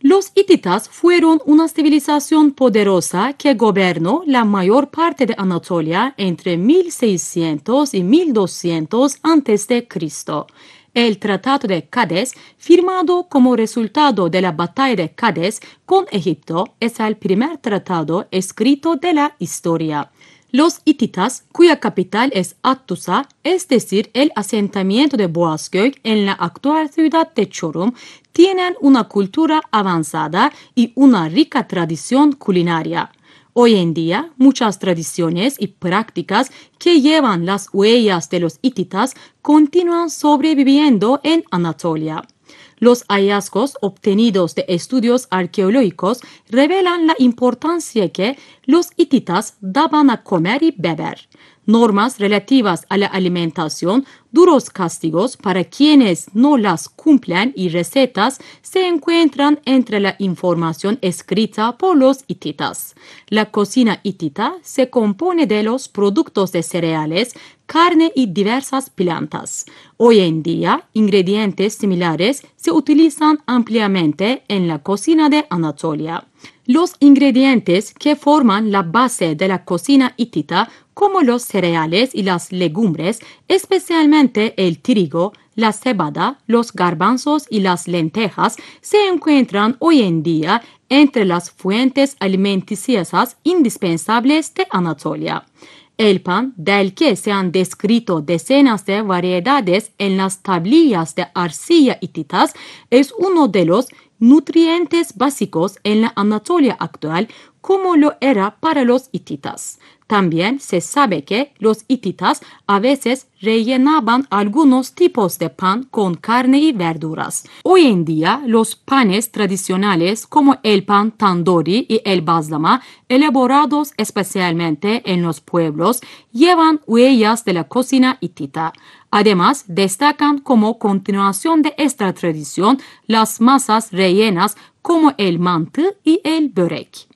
Los hititas fueron una civilización poderosa que gobernó la mayor parte de Anatolia entre 1600 y 1200 a.C. El Tratado de Cádiz, firmado como resultado de la batalla de Cádiz con Egipto, es el primer tratado escrito de la historia. Los hititas, cuya capital es Hattusa, es decir, el asentamiento de Boğazköy en la actual ciudad de Çorum, tienen una cultura avanzada y una rica tradición culinaria. Hoy en día, muchas tradiciones y prácticas que llevan las huellas de los hititas continúan sobreviviendo en Anatolia. Los hallazgos obtenidos de estudios arqueológicos revelan la importancia que los hititas daban a comer y beber. Normas relativas a la alimentación, duros castigos para quienes no las cumplen y recetas se encuentran entre la información escrita por los hititas. La cocina hitita se compone de los productos de cereales, carne y diversas plantas. Hoy en día, ingredientes similares se utilizan ampliamente en la cocina de Anatolia. Los ingredientes que forman la base de la cocina hitita, como los cereales y las legumbres, especialmente el trigo, la cebada, los garbanzos y las lentejas, se encuentran hoy en día entre las fuentes alimenticias indispensables de Anatolia. El pan, del que se han descrito decenas de variedades en las tablillas de arcilla hititas, es uno de los nutrientes básicos en la Anatolia actual, como lo era para los hititas. También se sabe que los hititas a veces rellenaban algunos tipos de pan con carne y verduras. Hoy en día, los panes tradicionales como el pan tandoori y el bazlama, elaborados especialmente en los pueblos, llevan huellas de la cocina hitita. Además, destacan como continuación de esta tradición las masas rellenas como el mantı y el börek.